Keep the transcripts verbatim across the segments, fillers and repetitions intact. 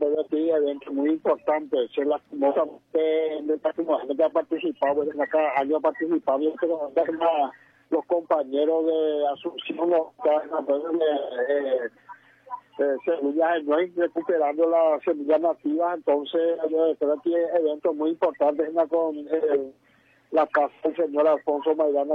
pero sí, evento muy importante. Se la de que ha participado, en cada año ha participado, pero los compañeros de Asunción, los de eh, semillas no hay recuperando las semillas nativas, entonces yo creo que hay eventos muy importantes con eh, la casa del señor Alfonso Maidana.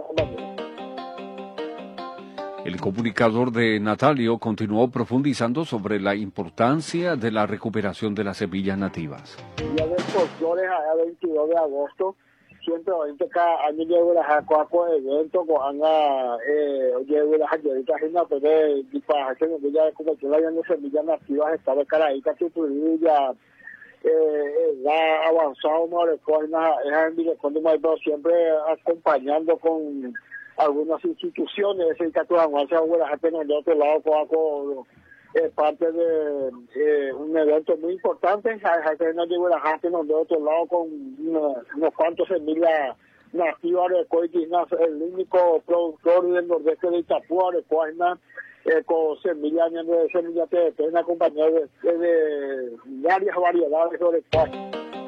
El comunicador de Natalio continuó profundizando sobre la importancia de la recuperación de las semillas nativas. Día del folclore, a veintidós de agosto, ciento veinte cada año llevo las acuacos eventos con Ana, eh, llevo las ayeritas en la pede, y para que no ya como que la de semillas nativas está de caraíta que tu ya eh, ha avanzado, no le cogen a en dirección de Maidó, siempre acompañando con algunas instituciones, ese que tú avanzas a la gente de otro lado, con es parte de eh, un evento muy importante. Hay que no llevo la gente de otro lado con una, unos cuantos semillas nativas de Coitina, el único productor del nordeste de Itapúa, de Coaina, eh, con semillas de semillas de pena acompañado de, de varias variedades de Coaina.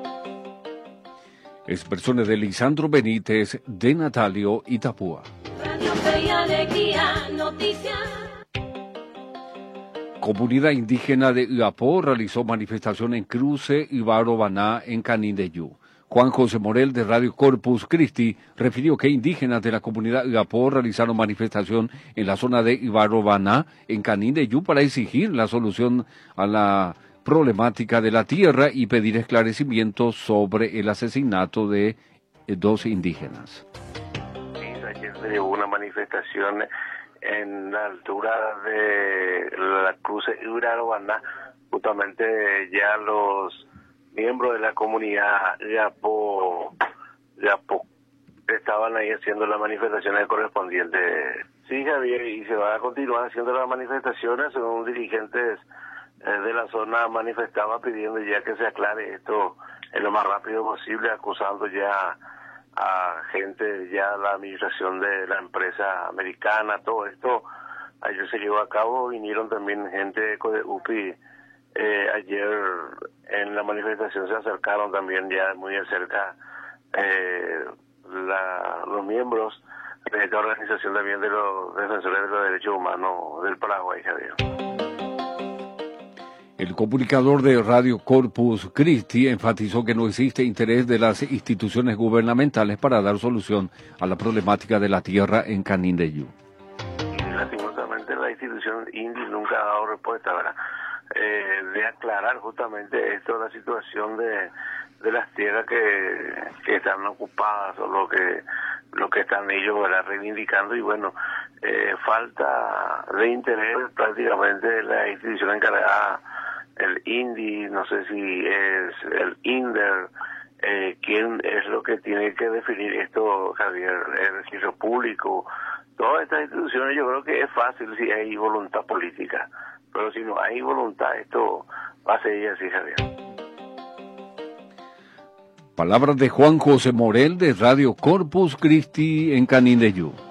Expresiones de Lisandro Benítez de Natalio, Itapúa. Radio Fe y Alegría, noticias. Comunidad indígena de Iapó realizó manifestación en Cruce y Baro Baná en Canindeyú. Juan José Morel de Radio Corpus Christi refirió que indígenas de la comunidad Iapó realizaron manifestación en la zona de Ibaro Baná en Canindeyú para exigir la solución a la problemática de la tierra y pedir esclarecimientos sobre el asesinato de dos indígenas. Ayer se llevó una manifestación en la altura de la Cruz Ibaro-Baná, justamente ya los miembros de la comunidad Yapo, Yapo estaban ahí haciendo las manifestaciones correspondientes. Sí, Javier, y se va a continuar haciendo las manifestaciones, según dirigentes eh, de la zona manifestaban pidiendo ya que se aclare esto en lo más rápido posible, acusando ya a gente, ya la administración de la empresa americana, todo esto ayer se llevó a cabo. Vinieron también gente de U P I, eh, ayer en la manifestación se acercaron también ya muy de cerca eh, la, los miembros de esta organización también de los defensores de los derechos humanos del Paraguay, Javier. El comunicador de Radio Corpus Christi enfatizó que no existe interés de las instituciones gubernamentales para dar solución a la problemática de la tierra en Canindeyú. Y lastimosamente la institución INDI nunca ha dado respuesta, ¿verdad? Eh, de aclarar justamente esto, la situación de, de las tierras que, que están ocupadas o lo que lo que están ellos, ¿verdad?, reivindicando. Y bueno, eh, falta de interés prácticamente de la institución encargada, el INDI, no sé si es el INDER, eh, quién es lo que tiene que definir esto, Javier, el registro público. Todas estas instituciones yo creo que es fácil si hay voluntad política, pero si no hay voluntad esto va a seguir así, Javier. Palabras de Juan José Morel de Radio Corpus Christi en Canindeyú.